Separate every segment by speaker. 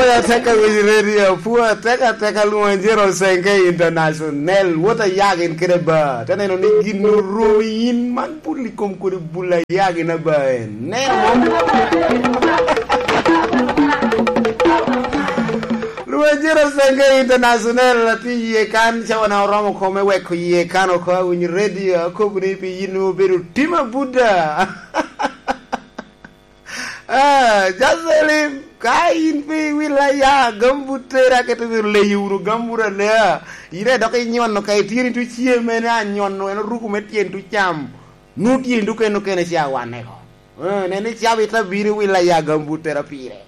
Speaker 1: Pua teka with radio. Pua teka luanjero senge international. What a yagin kereba. Tana no nigin no ruin man pulikum kuri bula yagin abaen. Luanjero senge international ati ye kan chawana romo kome weko ye kan ko win radio ko buni pi yinu beru tima buddha. Jaselim kain pi wilaya gambutera ketu le yuru gambura le ire doke nyon no kay tiri tu chie mena nyon no en ruku metien tu cham nuti ndu ken no ken sia wane ko ne ni sia bita biri wilaya gambutera pire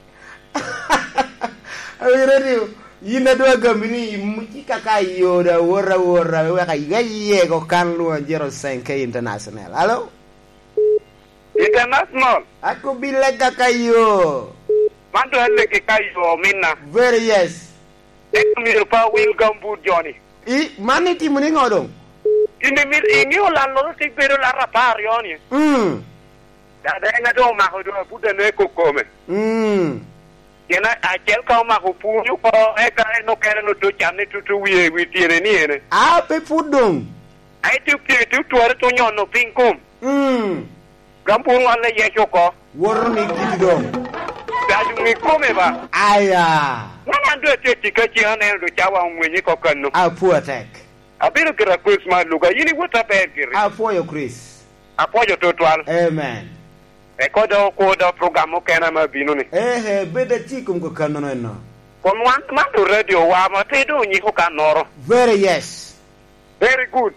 Speaker 1: awire dio yina do gambini mukika kayo da wora we kay gaye ko kan lu 05 international allo
Speaker 2: international
Speaker 1: aku bilega kayo
Speaker 2: manto helle ke kayo minna
Speaker 1: very yes
Speaker 2: mi pa will gambu Johnny
Speaker 1: mani ti muni ngodong
Speaker 2: ini mi ini olalo ti pero la rapari oni da nga do ma ko do puta ne ko come yena a kel ka ma ko punyu ko e ka no kere no do chane tu wi tiene ni ene
Speaker 1: pe fudong
Speaker 2: ai tu to nyon no pinkum gambu ngale ye choko
Speaker 1: worni kididong
Speaker 2: daju mi come ba
Speaker 1: aya
Speaker 2: wana ndo teti ka chi ane do chawa mwenye ko kanno
Speaker 1: Pua tek
Speaker 2: abiro kira Christmas luga yini wota pekiri
Speaker 1: apoyo Chris
Speaker 2: apoyo total
Speaker 1: amen
Speaker 2: e ko do programo kena ma binu ni
Speaker 1: beda chikum ko kanno no
Speaker 2: kon wan mando radio wa ma te do nyi ko kanoro
Speaker 1: very yes
Speaker 2: very good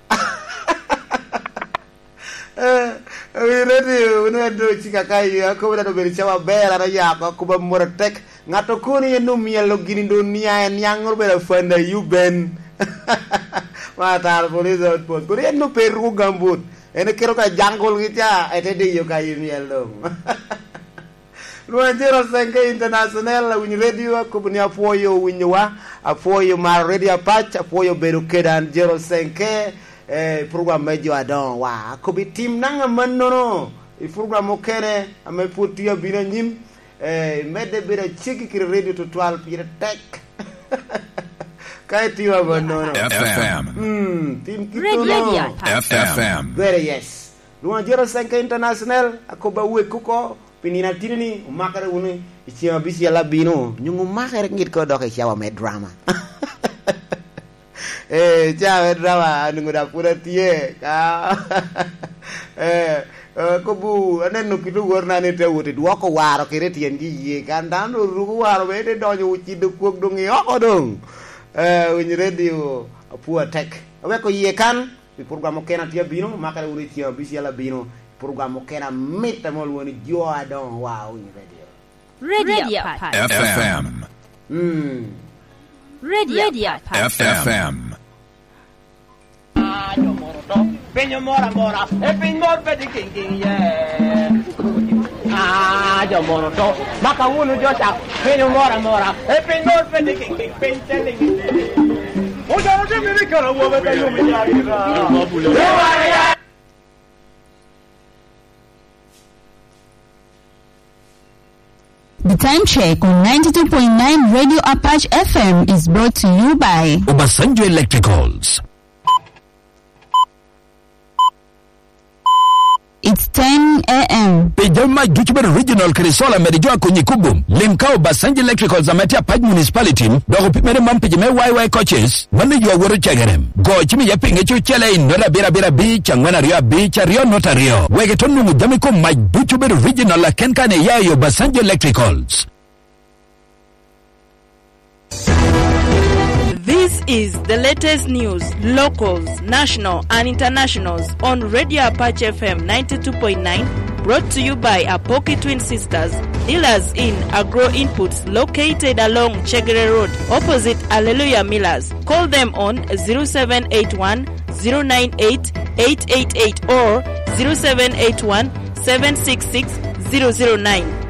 Speaker 1: radio no do chika kai ko do beri chawa bela ra ya ko ba moratek ngato kuni no mielo gini do nia nyangor bela fanda you ben matar polizo pot ko no peru gambut ene kero ka jangol gita ete de yo kai mielo Luanjero senge international win radio ko buni apoyo winwa apoyo ma radio patch apoyo beru kedan 05 program mejo adon wa ko bi tim nanga mannono il program o kene ame potia bina nyim medde bira chiki ki radio to 12 pire tek kay tiwa mannono
Speaker 3: FM
Speaker 1: tim kito
Speaker 3: FM
Speaker 1: very yes Luanjero senge international ko ba we ko pinina tinini makare woni ichima bisi la bino nyungu makare ngit ko doke chawa me drama ciao drama nungu da pura tie ka ko bu anen kitu gorna ne te wuti do ko waro kire tien gi ye kan dan ru waro be de donyo uchi de kok dong yo ko dong win radio Pua tek we ko ye kan bi program kena tie bino makare woni tie bisi la bino program kena mita mol woni jo adon wow win
Speaker 3: radio FM
Speaker 4: Radio
Speaker 3: FM
Speaker 5: Peño mora e pinmor pedi king yeah yo moroto maka uno yo cha peño mora e pinmor pedi king penteling oja oja mi cara wo be yo mi ya
Speaker 4: The time check on 92.9 Radio Apache FM is brought to you by
Speaker 3: Obasanjo Electricals.
Speaker 4: It's 10 a.m.
Speaker 3: Pejama Juchber Regional Krisola Medijua Kunyikubum. Limkao Basanji Electricals Amatia Paj Municipality. Dogo Pimere Mampijime YY coaches. Wanda you are worried chagarem. Go Chimi Yaping Echu Chele in Nora Bira Beach and Wanaria Beach Rio Notario. Wegetonu Mudamiko Mike Buchuber Regional Kenkane Yayo Basanji Electricals.
Speaker 6: This is the latest news, locals, national and internationals on Radio Apache FM 92.9, brought to you by Apoki Twin Sisters, dealers in agro inputs located along Chegere Road, opposite Alleluia Millers. Call them on 0781 098 888 or 0781 766 009.